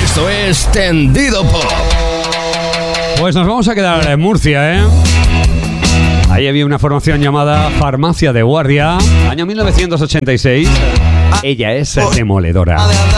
Esto es Tendido Pop. Pues nos vamos a quedar en Murcia, ¿eh? Ahí había una formación llamada Farmacia de Guardia, año 1986. Ella es demoledora.